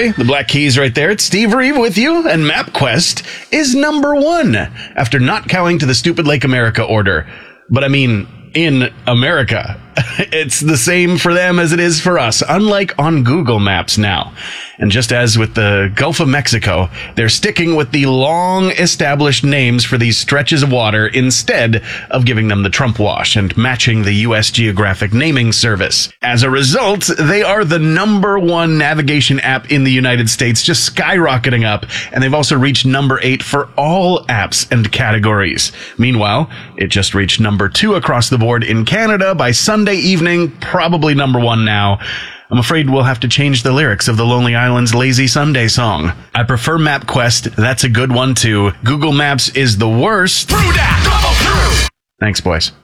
Hey, the Black Keys right there. It's Steve Reeve with you, and MapQuest is number 1 after not cowing to the stupid Lake America order. But I mean, in America. It's the same for them as it is for us, unlike on Google Maps now. And just as with the Gulf of Mexico, they're sticking with the long-established names for these stretches of water instead of giving them the Trump wash and matching the U.S. Geographic Naming Service. As a result, they are the number 1 navigation app in the United States, just skyrocketing up, and they've also reached number 8 for all apps and categories. Meanwhile, it just reached number 2 across the board in Canada by Sunday evening, probably number 1 now. I'm afraid we'll have to change the lyrics of the Lonely Island's Lazy Sunday song. I prefer MapQuest. That's a good one too. Google Maps is the worst. Thanks, boys.